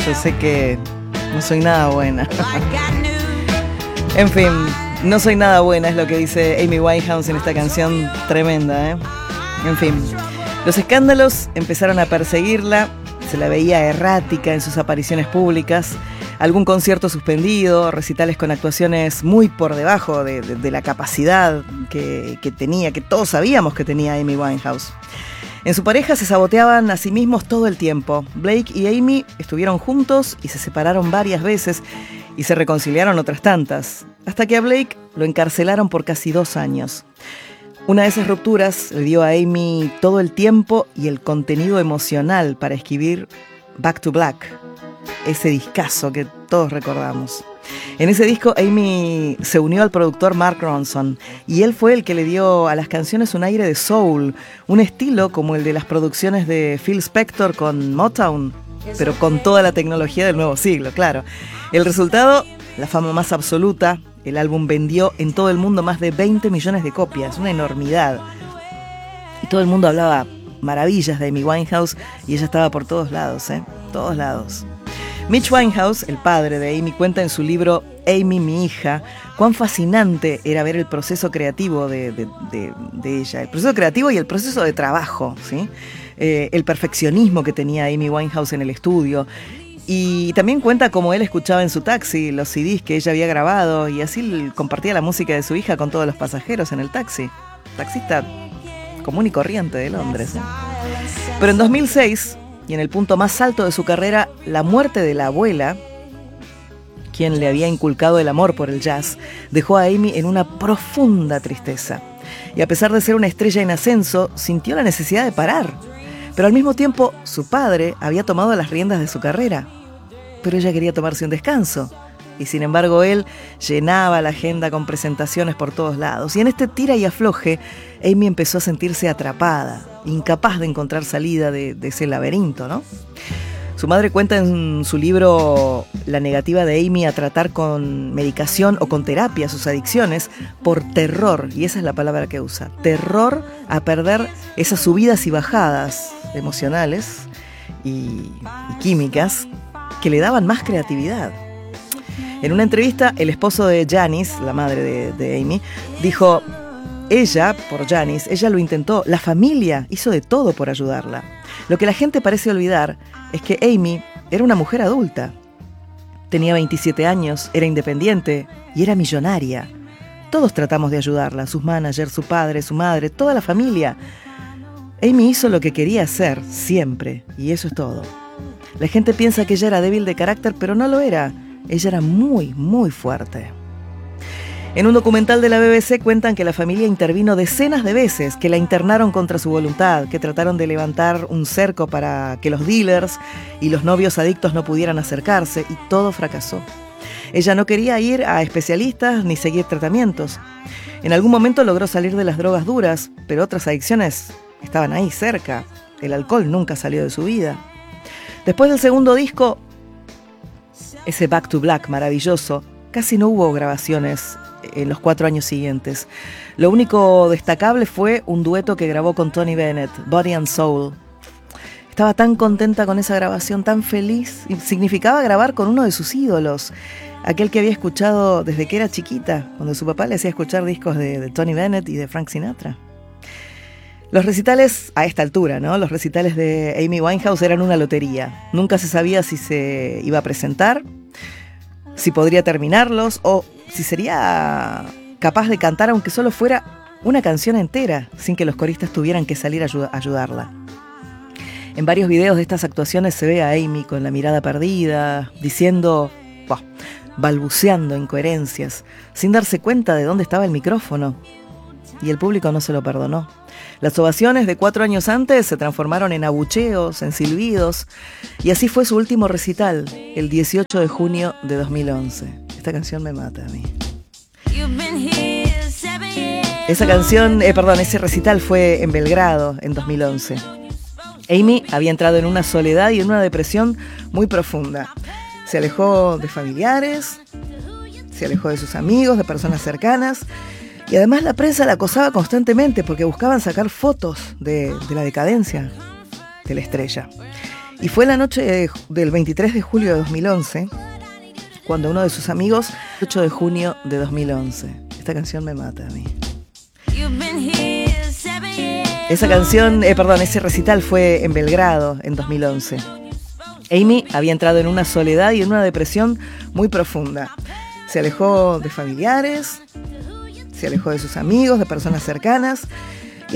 Yo sé que no soy nada buena. En fin, no soy nada buena es lo que dice Amy Winehouse en esta canción tremenda, ¿eh? En fin, los escándalos empezaron a perseguirla, se la veía errática en sus apariciones públicas, algún concierto suspendido, recitales con actuaciones muy por debajo de la capacidad que tenía, que todos sabíamos que tenía Amy Winehouse. En su pareja se saboteaban a sí mismos todo el tiempo. Blake y Amy estuvieron juntos y se separaron varias veces y se reconciliaron otras tantas, hasta que a Blake lo encarcelaron por casi 2 años. Una de esas rupturas le dio a Amy todo el tiempo y el contenido emocional para escribir Back to Black, ese discazo que todos recordamos. En ese disco Amy se unió al productor Mark Ronson y él fue el que le dio a las canciones un aire de soul, un estilo como el de las producciones de Phil Spector con Motown, pero con toda la tecnología del nuevo siglo, claro. El resultado, la fama más absoluta. El álbum vendió en todo el mundo más de 20 millones de copias, una enormidad. Y todo el mundo hablaba maravillas de Amy Winehouse y ella estaba por todos lados, todos lados. Mitch Winehouse, el padre de Amy, cuenta en su libro Amy, mi hija, cuán fascinante era ver el proceso creativo de ella, el proceso creativo y el proceso de trabajo, ¿sí? El perfeccionismo que tenía Amy Winehouse en el estudio. Y también cuenta cómo él escuchaba en su taxi los CDs que ella había grabado y así compartía la música de su hija con todos los pasajeros en el taxi. Taxista común y corriente de Londres, ¿eh? Pero en 2006, y en el punto más alto de su carrera, la muerte de la abuela, quien le había inculcado el amor por el jazz, dejó a Amy en una profunda tristeza. Y a pesar de ser una estrella en ascenso, sintió la necesidad de parar. Pero al mismo tiempo, su padre había tomado las riendas de su carrera. Pero ella quería tomarse un descanso. Y sin embargo, él llenaba la agenda con presentaciones por todos lados. Y en este tira y afloje, Amy empezó a sentirse atrapada, incapaz de encontrar salida de ese laberinto, ¿no? Su madre cuenta en su libro la negativa de Amy a tratar con medicación o con terapia sus adicciones por terror, y esa es la palabra que usa, terror a perder esas subidas y bajadas emocionales y químicas que le daban más creatividad. En una entrevista, el esposo de Janis, la madre de Amy, dijo: ella, por Janis, ella lo intentó, la familia hizo de todo por ayudarla. Lo que la gente parece olvidar es que Amy era una mujer adulta. Tenía 27 años, era independiente y era millonaria. Todos tratamos de ayudarla, sus managers, su padre, su madre, toda la familia. Amy hizo lo que quería hacer, siempre, y eso es todo. La gente piensa que ella era débil de carácter, pero no lo era. Ella era muy, muy fuerte. En un documental de la BBC cuentan que la familia intervino decenas de veces, que la internaron contra su voluntad, que trataron de levantar un cerco para que los dealers y los novios adictos no pudieran acercarse, y todo fracasó. Ella no quería ir a especialistas ni seguir tratamientos. En algún momento logró salir de las drogas duras, pero otras adicciones estaban ahí cerca. El alcohol nunca salió de su vida. Después del segundo disco, ese Back to Black maravilloso, casi no hubo grabaciones en los 4 años siguientes. Lo único destacable fue un dueto que grabó con Tony Bennett, Body and Soul. Estaba tan contenta con esa grabación, tan feliz. Y significaba grabar con uno de sus ídolos, aquel que había escuchado desde que era chiquita, cuando su papá le hacía escuchar discos de Tony Bennett y de Frank Sinatra. Los recitales, a esta altura, ¿no? Los recitales de Amy Winehouse eran una lotería. Nunca se sabía si se iba a presentar, si podría terminarlos o si sería capaz de cantar aunque solo fuera una canción entera, sin que los coristas tuvieran que salir a ayudarla. En varios videos de estas actuaciones se ve a Amy con la mirada perdida, diciendo, balbuceando incoherencias, sin darse cuenta de dónde estaba el micrófono. Y el público no se lo perdonó. Las ovaciones de 4 años antes se transformaron en abucheos, en silbidos, y así fue su último recital, el 18 de junio de 2011. Esta canción me mata a mí. Ese recital fue en Belgrado en 2011. Amy había entrado en una soledad y en una depresión muy profunda. Se alejó de familiares, se alejó de sus amigos, de personas cercanas. Y además la prensa la acosaba constantemente porque buscaban sacar fotos de la decadencia de la estrella. Y fue la noche del 23 de julio de 2011, cuando uno de sus amigos, 8 de junio de 2011. Esta canción me mata a mí. Esa canción, ese recital fue en Belgrado en 2011. Amy había entrado en una soledad y en una depresión muy profunda. Se alejó de familiares, se alejó de sus amigos, de personas cercanas,